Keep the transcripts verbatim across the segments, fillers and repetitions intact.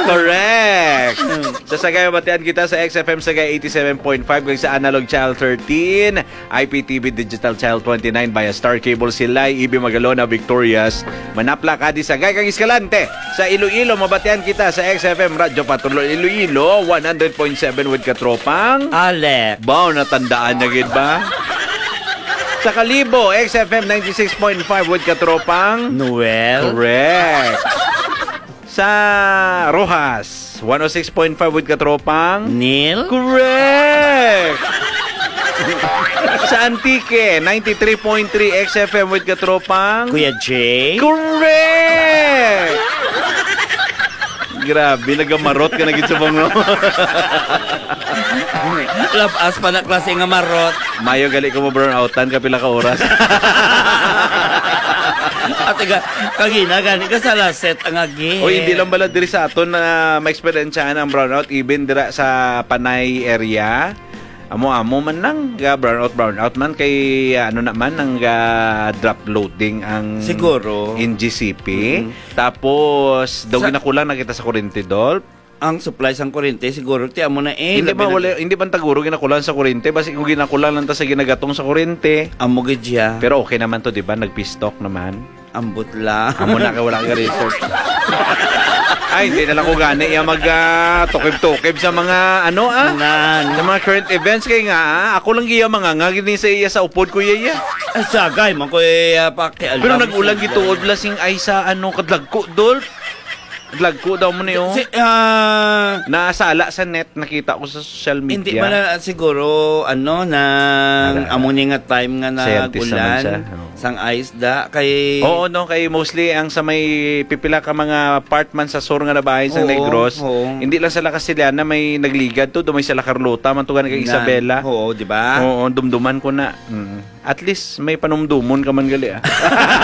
Correct. Sa Sagay, mabatian kita sa X F M Sagay eighty-seven point five kag sa Analog Channel thirteen, I P T V Digital Channel twenty-nine via Star Cable Silay, Ibi Magalona, Victorias, Manapla, Cadiz, Sagay kag Escalante. Sa Iloilo, mabatian kita sa X F M Radyo Patrol Iloilo one hundred point seven with katropang Alec. Bao, natandaan na gid ba? Sa Kalibo, X F M ninety-six point five with katropang Noel. Correct. Sa Rojas, one oh six point five with katropang Neil. Correct. Sa Antique, ninety-three point three X F M with katropang Kuya Jay. Correct. Grabe, nagamarot ka na gid sa bango. Labas pa na klase nga marot. Mayo gali ko mo burn outan kapila ka oras. At iga, kagina, gani ka sa laset ang agi. O hindi lang bala diri sa aton na ma-experiensyahan ang brownout even dira sa Panay area. Amo-amo man lang ga brownout brownout man kay ano naman ang ga drop loading ang Siguro in G C P. Mm-hmm. Tapos daw Sa- ginakulang na kita sa kuryente Dolp. ang supply sang kuryente siguro ti amo na eh. Hindi ba labi wala, hindi ba taguro ginakulang sa kuryente basi kung ginakulang lang ta sa ginagatong sa kuryente. na- amo gid siya. Pero okay naman to, di ba? Nag-pistock naman. Ambot lang. Amo na ka wala ka research. Ay, hindi na lang ko gani. Iya mag uh, tukib-tukib sa mga ano ah. Nan. Sa mga current events kay nga ah. Ako lang giya mga nga gini sa iya sa upod ko iya. Ay, sagay man ko eh uh, pakialam. Pero nag-ulang gituod lasing ay sa ano kadlagko dol. Kadlagko daw mo niyo. Si, ah, Nasala sa net nakita ko sa social hindi media. man na siguro ano nang Ala. amo ni nga time nga Scientist naman siya. nagulan Oo. sang isda kay Oo, no, kay mostly ang sa may pipila ka mga apartment sa sur nga na bahay sa Oo, Negros. oo. Hindi lang sa La Castellana may nagligad to, dumay sa La Carlota, man to kay Nan. Isabela. Oo, di ba? Oo, dumduman ko na. Mm. At least may panumdumon ka man gali ah.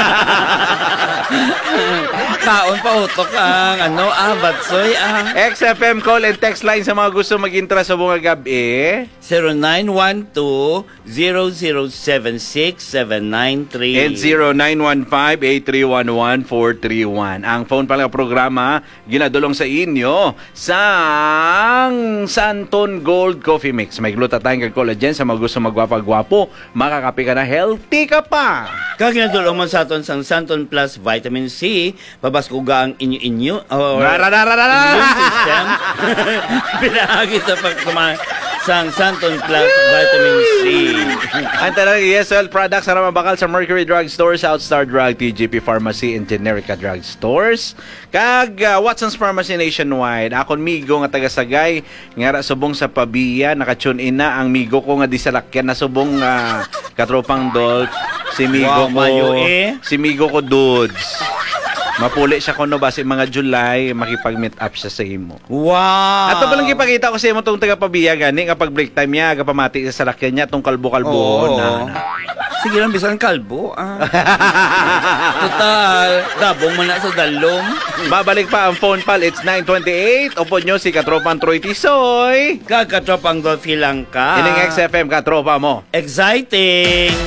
Kaon pa utok ang ano ah batsoy ah X F M call and text line sa mga gusto mag-intra sa bunga gabi. zero nine one two zero zero seven six seven nine three And zero nine one five eight three one one four three one. Ang phone pala programa ginadulong sa inyo sang Santon Gold Coffee Mix. May glutathione kag collagen sa mga gusto magwapa-gwapo. Makakape ka na, healthy ka pa. Kaginadulong man sa aton sang Santon Plus Vitamin C, babaskuga ang inyo-inyo or Rarararara! immune system. Pinahagi sa pagkuma sang Santon Plus Vitamin C. Ang talaga E S L products na mabakal sa Mercury Drug Stores, Outstar Drug, T G P Pharmacy, and Generica Drug Stores. Kag uh, Watson's Pharmacy nationwide. Akon migo nga taga-Sagay, nga ra subong sa Pabia, nakatune in na ang migo ko nga di sa lakyan na subong uh, katropang Dolph. Si migo Wow, ko, mayo eh. si migo ko Dudes. Mapuli siya kuno ba si mga July makipag-meet up siya sa imo. Wow! At ito palang ipakita ko sa imo tong taga-Pabia gani kapag break time niya, kapamati sa salakyan niya tong kalbo-kalbo Oo. na. Sige lang, bisan kalbo. Ah. Total, dabong man na sa dalom. Babalik pa ang phone pal, it's nine twenty-eight. Upo nyo si Katropang Troy Tisoy. Kagkatropang Dolphy lang ka. Ining X F M Katropa mo. Exciting!